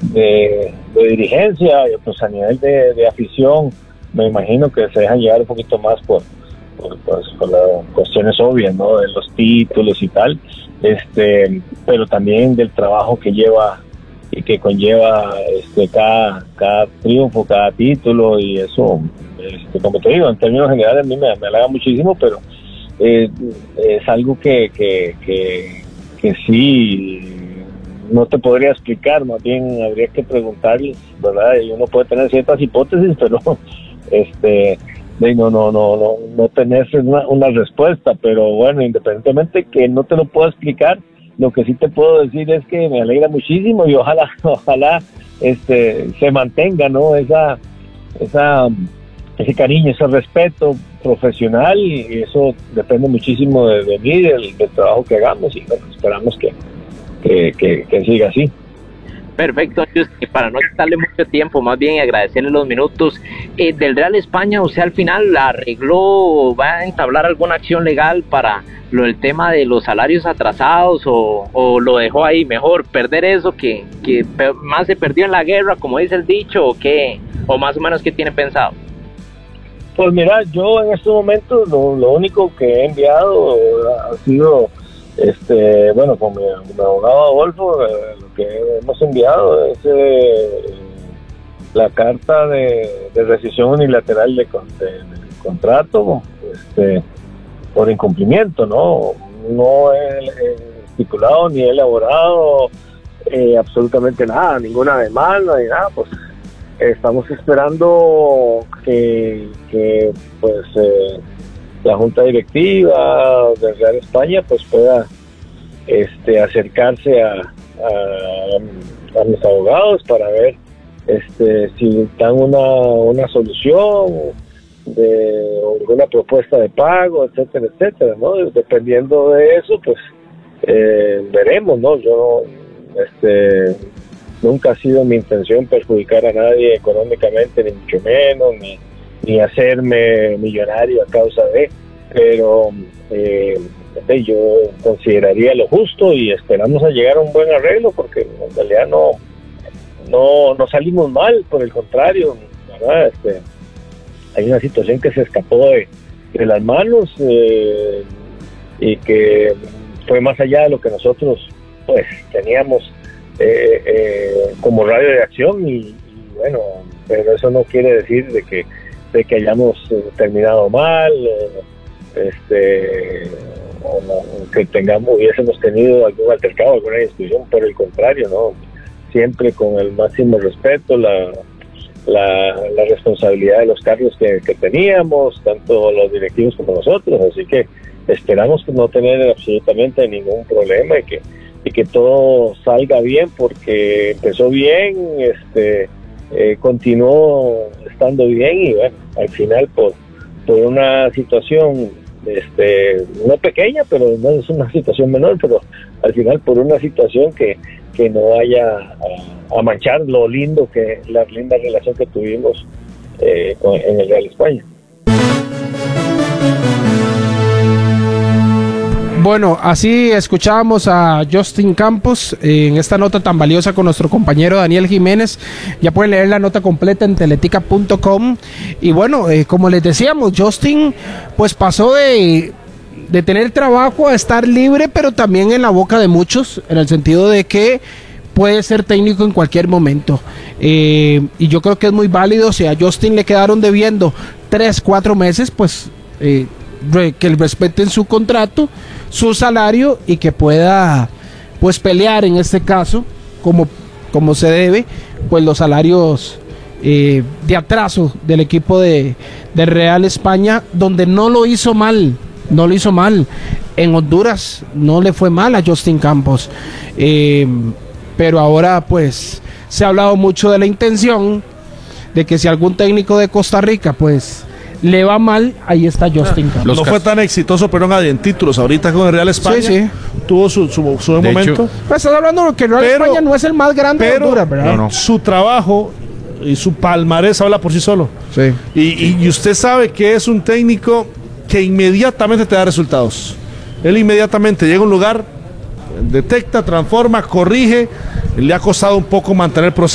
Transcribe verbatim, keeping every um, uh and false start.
de, de dirigencia, y pues a nivel de, de afición, me imagino que se dejan llevar un poquito más por, por, pues, por las cuestiones obvias, ¿no? De los títulos y tal, este, pero también del trabajo que lleva y que conlleva este, cada, cada triunfo, cada título, y eso, este, como te digo, en términos generales a mí me, me halaga muchísimo, pero eh, es algo que, que, que, que sí no te podría explicar, más bien habría que preguntarles, ¿verdad? Y uno puede tener ciertas hipótesis, pero este no no no no no tenés una, una respuesta, pero bueno, independientemente que no te lo puedo explicar, lo que sí te puedo decir es que me alegra muchísimo y ojalá ojalá este se mantenga, ¿no? Esa esa ese cariño, ese respeto profesional, y eso depende muchísimo de, de mí, del, del trabajo que hagamos, y bueno, esperamos que que, que, que siga así. Perfecto, y para no quitarle mucho tiempo, más bien agradecerle los minutos, eh, del Real España, o sea, al final la arregló, va a entablar alguna acción legal para lo del tema de los salarios atrasados, o, o lo dejó ahí, mejor perder eso que, que más se perdió en la guerra, como dice el dicho, o qué, o más o menos qué tiene pensado. Pues mira, yo en estos momentos lo, lo único que he enviado ha sido Este, bueno, con mi, mi abogado Adolfo, eh, lo que hemos enviado es eh, la carta de, de rescisión unilateral de, de, de contrato, este, por incumplimiento, ¿no? No he, he estipulado ni he elaborado eh, absolutamente nada, ninguna demanda ni nada, pues estamos esperando que, que pues eh, la Junta Directiva del Real España pues pueda este acercarse a, a, a mis abogados para ver este si dan una, una solución de alguna propuesta de pago, etcétera, etcétera, ¿no? Dependiendo de eso, pues eh, veremos, ¿no? Yo este nunca ha sido mi intención perjudicar a nadie económicamente, ni mucho menos, ni ni hacerme millonario a causa de, pero eh, yo consideraría lo justo y esperamos a llegar a un buen arreglo, porque en realidad no no, no salimos mal, por el contrario, ¿verdad? Este, hay una situación que se escapó de, de las manos eh, y que fue más allá de lo que nosotros pues teníamos eh, eh, como radio de acción, y, y bueno, pero eso no quiere decir de que de que hayamos eh, terminado mal, eh, este, o no, que tengamos, hubiésemos tenido algún altercado, alguna discusión, por el contrario, ¿no? Siempre con el máximo respeto, la, la, la responsabilidad de los cargos que, que teníamos, tanto los directivos como nosotros, así que esperamos no tener absolutamente ningún problema y que, y que todo salga bien, porque empezó bien, este Eh, continuó estando bien, y bueno, al final por por una situación este no pequeña, pero no es una situación menor, pero al final por una situación que que no vaya a, a manchar lo lindo que la linda relación que tuvimos eh, con, en el Real España. Bueno, así escuchábamos a Justin Campos eh, en esta nota tan valiosa con nuestro compañero Daniel Jiménez. Ya pueden leer la nota completa en teletica punto com. Y bueno, eh, como les decíamos, Justin pues pasó de, de tener trabajo a estar libre, pero también en la boca de muchos, en el sentido de que puede ser técnico en cualquier momento. Eh, y yo creo que es muy válido. Si a Justin le quedaron debiendo tres, cuatro meses, pues eh, que le respeten su contrato, su salario, y que pueda pues pelear en este caso como, como se debe, pues los salarios eh, de atraso del equipo de, de Real España, donde no lo hizo mal, no lo hizo mal. En Honduras no le fue mal a Justin Campos, eh, pero ahora pues se ha hablado mucho de la intención de que si algún técnico de Costa Rica pues le va mal, ahí está Justin Campos. No fue tan exitoso, pero en títulos ahorita con el Real España. Sí, sí. Tuvo su, su, su momento. Hecho, pues estás hablando de que el Real pero, España no es el más grande pero, de Honduras, ¿verdad? No, no. Su trabajo y su palmarés habla por sí solo. Sí. Y, y, y usted sabe que es un técnico que inmediatamente te da resultados. Él inmediatamente llega a un lugar, detecta, transforma, corrige. Le ha costado un poco mantener el proceso.